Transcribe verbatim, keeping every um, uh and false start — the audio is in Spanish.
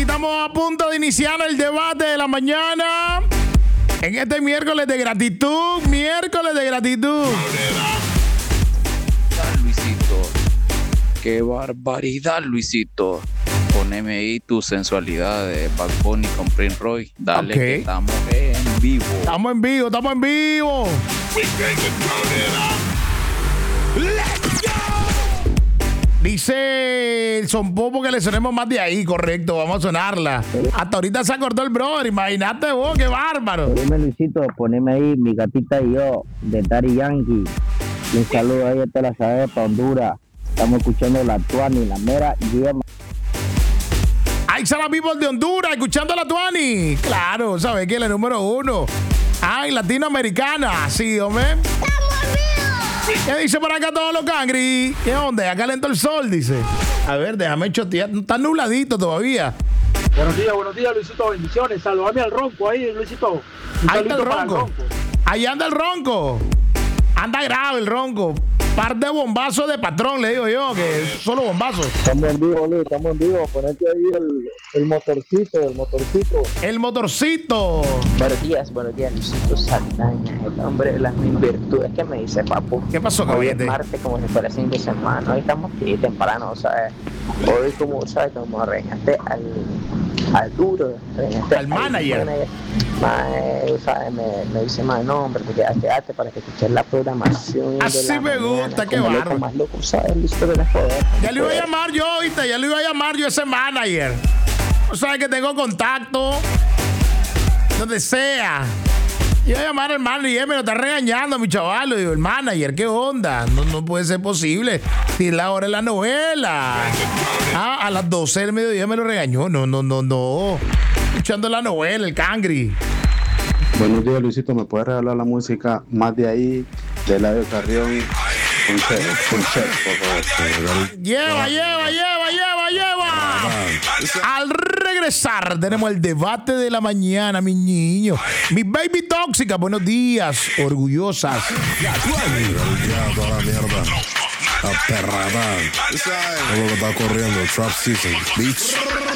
estamos a punto de iniciar el debate de la mañana. En este miércoles de gratitud, miércoles de gratitud. Luisito, qué barbaridad, Luisito. Poneme ahí tu sensualidad de Bad Bunny con Prince Roy. Dale, okay. Que estamos en vivo. Estamos en vivo, estamos en vivo. Let's go. Dice el Son Popo que le sonemos más de ahí, correcto, vamos a sonarla. Hasta ahorita se acordó el brother, imagínate vos, qué bárbaro. Poneme, Luisito, poneme ahí mi gatita y yo, de Daddy Yankee. Un saludo ahí, te la sabes, para Honduras. Estamos escuchando la Tuani, la mera yema. Ahí están los people de Honduras escuchando a la Tuani. Claro, ¿sabes qué? La número uno. Ay, latinoamericana. Sí, hombre. ¿Qué dice por acá todos los cangri? ¿Qué onda? Ya calentó el sol, dice. A ver, déjame chotear. Está nubladito todavía. Buenos días, buenos días, Luisito. Bendiciones. Saludame al ronco ahí, Luisito. Un ahí está el ronco. el ronco. Ahí anda el ronco. Anda grave el ronco. Par de bombazos de patrón, le digo yo, que solo bombazos. Estamos en vivo, Luis, estamos en vivo. Ponete ahí el, el motorcito, el motorcito. El motorcito. Buenos días, buenos días, Luisito Saldaña, el hombre de las mil virtudes. ¿Qué me dice, papu? ¿Qué pasó, caballete? Hoy es martes, como si fuera fin de semana. Hoy estamos aquí temprano, ¿sabes? Hoy, como, ¿sabes? Como regaste al, al duro, regaste al, al manager. manager. Mae, ¿sabes? Me, me dice, más no, hombre, te quedaste, quedaste para que escuches la programación. Así me mañana, gusta, qué bárbaro. Más loco, ¿sabes? Listo de la joder. Ya le iba a llamar yo, ¿viste? Ya le iba a llamar yo a ese manager. O sea, que tengo contacto donde sea. Iba a llamar al manager, me lo está regañando mi chaval. Digo, el manager, ¿qué onda? No, no puede ser posible. Si es la hora de la novela. Ah, a las doce del mediodía me lo regañó. No, no, no, no. Escuchando la novela, el cangri. Buenos días, Luisito. ¿Me puedes regalar la música más de ahí, de Eladio Carrión? Con check, con check, por favor. Lleva, lleva, lleva, lleva, lleva. Al regresar tenemos el debate de la mañana, mis niños. Mi baby tóxica, buenos días, orgullosas. Toda la mierda. La perrada. Todo lo que está corriendo, Trap Season, bitch.